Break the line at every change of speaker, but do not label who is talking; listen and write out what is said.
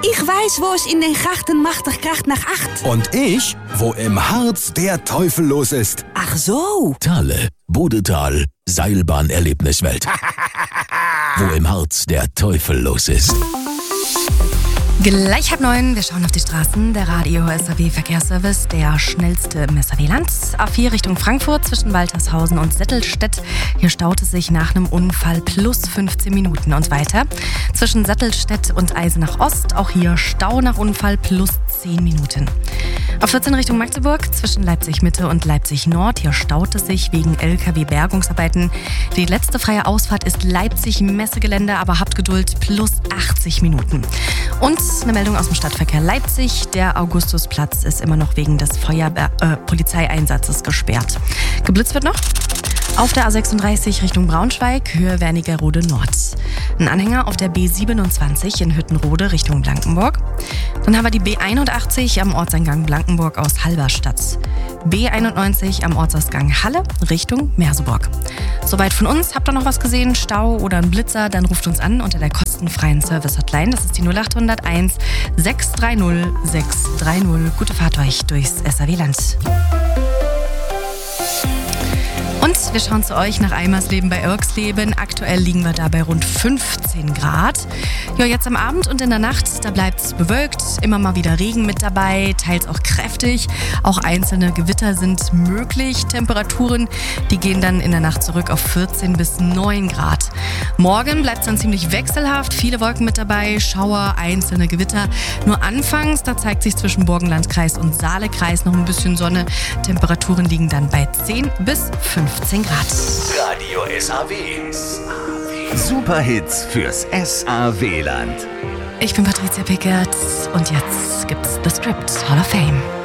Ich weiß, wo es in den Grachten machtig kracht nach 8.
Und ich, wo im Harz der Teufel los ist.
Ach so.
Thale, Bodetal, Seilbahnerlebniswelt. Wo im Harz der Teufel los ist.
Gleich 8:30, wir schauen auf die Straßen. Der Radio SAW Verkehrsservice, der schnellste im SAW-Land. A4 Richtung Frankfurt zwischen Waltershausen und Settelstedt. Hier staut es sich nach einem Unfall plus 15 Minuten und weiter. Zwischen Settelstedt und Eisenach Ost, auch hier Stau nach Unfall plus 10 Minuten. A14 Richtung Magdeburg zwischen Leipzig Mitte und Leipzig Nord. Hier staut es sich wegen LKW-Bergungsarbeiten. Die letzte freie Ausfahrt ist Leipzig Messegelände, aber habt Geduld, plus 80 Minuten. Und eine Meldung aus dem Stadtverkehr Leipzig. Der Augustusplatz ist immer noch wegen des Polizeieinsatzes gesperrt. Geblitzt wird noch auf der A36 Richtung Braunschweig, Höhe Wernigerode Nord. Ein Anhänger auf der B27 in Hüttenrode Richtung Blankenburg. Dann haben wir die B81 am Ortseingang Blankenburg aus Halberstadt. B91 am Ortsausgang Halle Richtung Merseburg. Soweit von uns. Habt ihr noch was gesehen? Stau oder ein Blitzer? Dann ruft uns an unter der kostenfreien Service-Hotline. Das ist die 0801 630 630. Gute Fahrt euch durchs SAW-Land. Und wir schauen zu euch nach Eimersleben bei Irksleben. Aktuell liegen wir da bei rund 15 Grad. Ja, jetzt am Abend und in der Nacht, da bleibt es bewölkt. Immer mal wieder Regen mit dabei, teils auch kräftig. Auch einzelne Gewitter sind möglich. Temperaturen, die gehen dann in der Nacht zurück auf 14 bis 9 Grad. Morgen bleibt es dann ziemlich wechselhaft. Viele Wolken mit dabei, Schauer, einzelne Gewitter. Nur anfangs, da zeigt sich zwischen Burgenlandkreis und Saalekreis noch ein bisschen Sonne. Temperaturen liegen dann bei 10 bis 15 Grad.
Radio SAW.
Superhits fürs SAW-Land.
Ich bin Patricia Pickert und jetzt gibt's The Script Hall of Fame.